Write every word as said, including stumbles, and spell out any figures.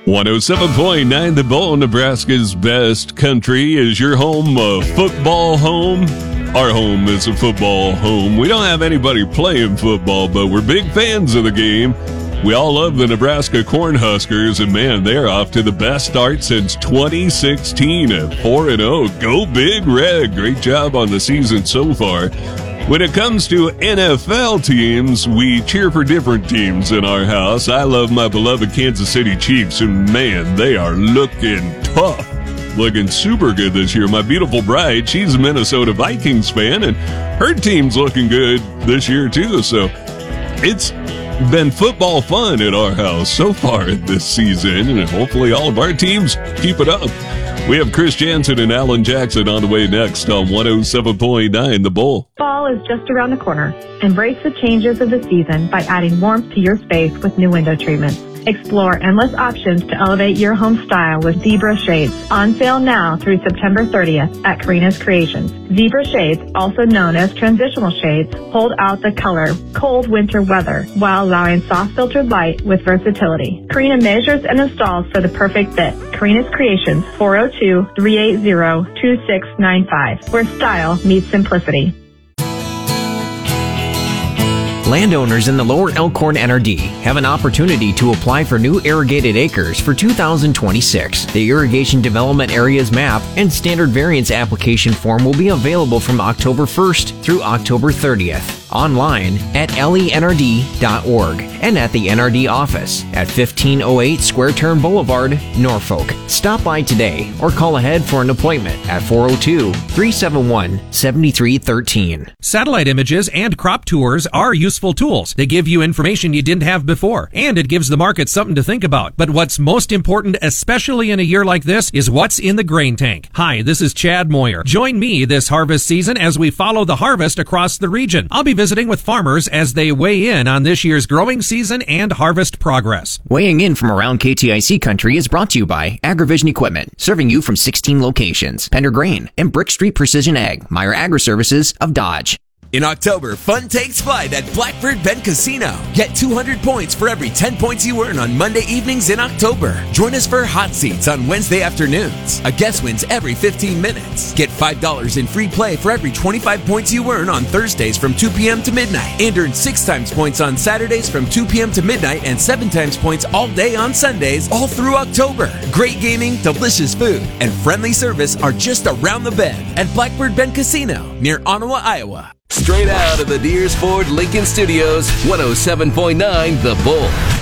one oh seven point nine The Bull, Nebraska's best country, is your home a football home? Our home is a football home. We don't have anybody playing football, but we're big fans of the game. We all love the Nebraska Cornhuskers, and man, they're off to the best start since twenty sixteen at four and oh. Go Big Red. Great job on the season so far. When it comes to N F L teams, we cheer for different teams in our house. I love my beloved Kansas City Chiefs, and man, they are looking tough. Looking super good this year. My beautiful bride, she's a Minnesota Vikings fan, and her team's looking good this year too. So it's been football fun at our house so far this season, and hopefully all of our teams keep it up. We have Chris Jansen and Alan Jackson on the way next on one oh seven point nine The Bull. Fall is just around the corner. Embrace the changes of the season by adding warmth to your space with new window treatments. Explore endless options to elevate your home style with Zebra Shades. On sale now through September thirtieth at Karina's Creations. Zebra Shades, also known as transitional shades, hold out the color cold winter weather while allowing soft filtered light with versatility. Karina measures and installs for the perfect fit. Karina's Creations, four oh two, three eight zero, two six nine five, where style meets simplicity. Landowners in the Lower Elkhorn N R D have an opportunity to apply for new irrigated acres for two thousand twenty-six. The Irrigation Development Areas Map and Standard Variance Application Form will be available from October first through October thirtieth. Online at L E N R D dot org and at the N R D office at fifteen oh eight Square Turn Boulevard, Norfolk. Stop by today or call ahead for an appointment at four oh two, three seven one, seven three one three. Satellite images and crop tours are useful tools. They give you information you didn't have before, and it gives the market something to think about. But what's most important, especially in a year like this, is what's in the grain tank. Hi, this is Chad Moyer. Join me this harvest season as we follow the harvest across the region. I'll be visiting with farmers as they weigh in on this year's growing season and harvest progress. Weighing in from around K T I C country is brought to you by AgriVision Equipment, serving you from sixteen locations, Pender Grain, and Brick Street Precision Ag, Meyer Agri-Services of Dodge. In October, fun takes flight at Blackbird Bend Casino. Get two hundred points for every ten points you earn on Monday evenings in October. Join us for hot seats on Wednesday afternoons. A guest wins every fifteen minutes. Get five dollars in free play for every twenty-five points you earn on Thursdays from two p.m. to midnight. And earn six times points on Saturdays from two p.m. to midnight and seven times points all day on Sundays, all through October. Great gaming, delicious food, and friendly service are just around the bend at Blackbird Bend Casino near Ottawa, Iowa. Straight out of the Deers Ford Lincoln Studios, one oh seven point nine The Bull.